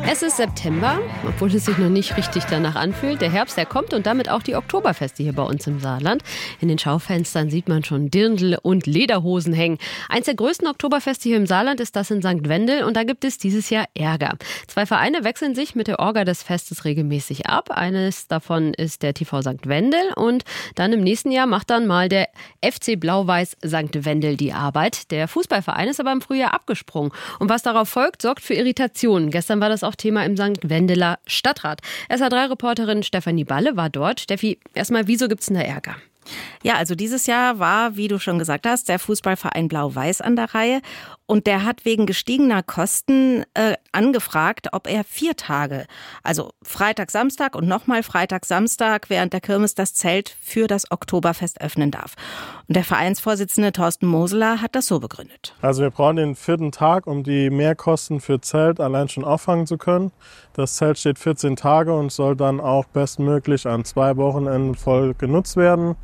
Es ist September, obwohl es sich noch nicht richtig danach anfühlt. Der Herbst, der kommt und damit auch die Oktoberfeste hier bei uns im Saarland. In den Schaufenstern sieht man schon Dirndl und Lederhosen hängen. Eins der größten Oktoberfeste hier im Saarland ist das in St. Wendel und da gibt es dieses Jahr Ärger. 2 Vereine wechseln sich mit der Orga des Festes regelmäßig ab. Eines davon ist der TV St. Wendel und dann im nächsten Jahr macht dann mal der FC Blau-Weiß St. Wendel die Arbeit. Der Fußballverein ist aber im Frühjahr abgesprungen. Und was darauf folgt, sorgt für Irritationen. Gestern war das auch Thema im St. Wendeler Stadtrat. SH3-Reporterin Stefanie Balle war dort. Steffi, erstmal, wieso gibt's denn da Ärger? Ja, also dieses Jahr war, wie du schon gesagt hast, der Fußballverein Blau-Weiß an der Reihe. Und der hat wegen gestiegener Kosten angefragt, ob er 4 Tage, also Freitag, Samstag und nochmal Freitag, Samstag während der Kirmes das Zelt für das Oktoberfest öffnen darf. Und der Vereinsvorsitzende Thorsten Moseler hat das so begründet. Also wir brauchen den 4. Tag, um die Mehrkosten für Zelt allein schon auffangen zu können. Das Zelt steht 14 Tage und soll dann auch bestmöglich an 2 Wochenenden voll genutzt werden,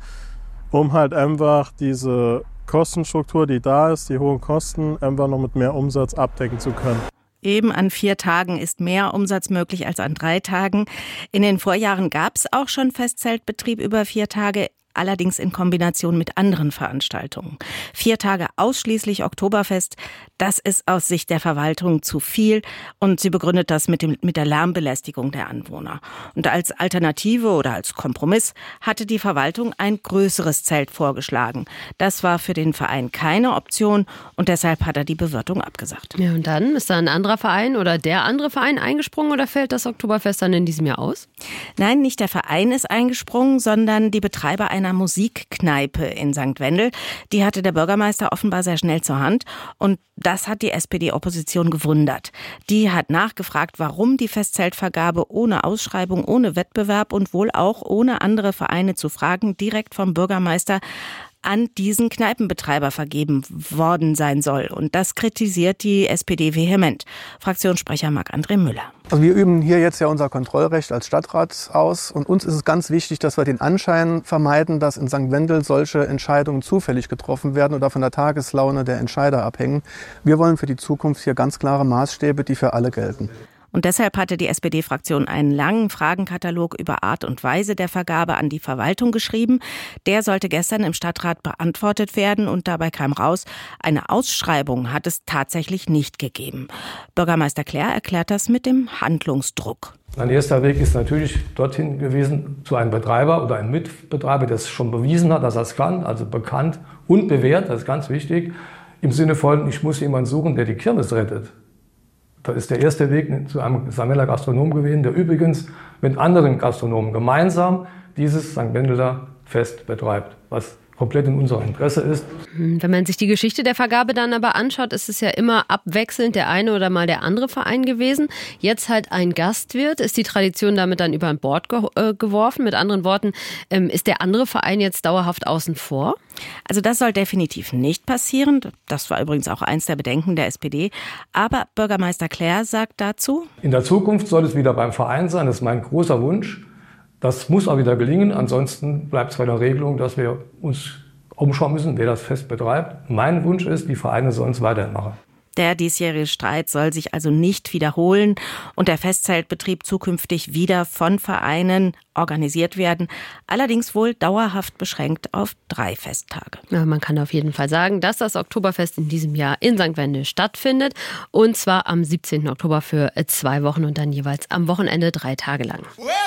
um halt einfach diese Kostenstruktur, die da ist, die hohen Kosten, einfach noch mit mehr Umsatz abdecken zu können. Eben an 4 Tagen ist mehr Umsatz möglich als an 3 Tagen. In den Vorjahren gab es auch schon Festzeltbetrieb über 4 Tage. Allerdings in Kombination mit anderen Veranstaltungen. 4 Tage ausschließlich Oktoberfest, das ist aus Sicht der Verwaltung zu viel und sie begründet das mit der Lärmbelästigung der Anwohner. Und als Alternative oder als Kompromiss hatte die Verwaltung ein größeres Zelt vorgeschlagen. Das war für den Verein keine Option und deshalb hat er die Bewirtung abgesagt. Ja, und dann ist da ein anderer Verein oder der andere Verein eingesprungen oder fällt das Oktoberfest dann in diesem Jahr aus? Nein, nicht der Verein ist eingesprungen, sondern die Betreiber einer Musikkneipe in St. Wendel. Die hatte der Bürgermeister offenbar sehr schnell zur Hand und das hat die SPD-Opposition gewundert. Die hat nachgefragt, warum die Festzeltvergabe ohne Ausschreibung, ohne Wettbewerb und wohl auch ohne andere Vereine zu fragen, direkt vom Bürgermeister an diesen Kneipenbetreiber vergeben worden sein soll. Und das kritisiert die SPD vehement. Fraktionssprecher Marc-André Müller. Also wir üben hier jetzt ja unser Kontrollrecht als Stadtrat aus. Und uns ist es ganz wichtig, dass wir den Anschein vermeiden, dass in St. Wendel solche Entscheidungen zufällig getroffen werden oder von der Tageslaune der Entscheider abhängen. Wir wollen für die Zukunft hier ganz klare Maßstäbe, die für alle gelten. Und deshalb hatte die SPD-Fraktion einen langen Fragenkatalog über Art und Weise der Vergabe an die Verwaltung geschrieben. Der sollte gestern im Stadtrat beantwortet werden und dabei kam raus, eine Ausschreibung hat es tatsächlich nicht gegeben. Bürgermeister Klähr erklärt das mit dem Handlungsdruck. Mein erster Weg ist natürlich dorthin gewesen zu einem Betreiber oder einem Mitbetreiber, der es schon bewiesen hat, dass er es kann, also bekannt und bewährt, das ist ganz wichtig, im Sinne von, ich muss jemanden suchen, der die Kirmes rettet. Das ist der erste Weg zu einem St. Wendeler Gastronom gewesen, der übrigens mit anderen Gastronomen gemeinsam dieses St. Wendeler Fest betreibt, was komplett in unserem Interesse ist. Wenn man sich die Geschichte der Vergabe dann aber anschaut, ist es ja immer abwechselnd der eine oder mal der andere Verein gewesen. Jetzt halt ein Gastwirt. Ist die Tradition damit dann über Bord geworfen? Mit anderen Worten, ist der andere Verein jetzt dauerhaft außen vor? Also das soll definitiv nicht passieren. Das war übrigens auch eins der Bedenken der SPD. Aber Bürgermeister Klähr sagt dazu: In der Zukunft soll es wieder beim Verein sein. Das ist mein großer Wunsch. Das muss auch wieder gelingen. Ansonsten bleibt es bei der Regelung, dass wir uns umschauen müssen, wer das Fest betreibt. Mein Wunsch ist, die Vereine sollen es weiterhin machen. Der diesjährige Streit soll sich also nicht wiederholen und der Festzeltbetrieb zukünftig wieder von Vereinen organisiert werden. Allerdings wohl dauerhaft beschränkt auf 3 Festtage. Ja, man kann auf jeden Fall sagen, dass das Oktoberfest in diesem Jahr in St. Wendel stattfindet. Und zwar am 17. Oktober für 2 Wochen und dann jeweils am Wochenende 3 Tage lang.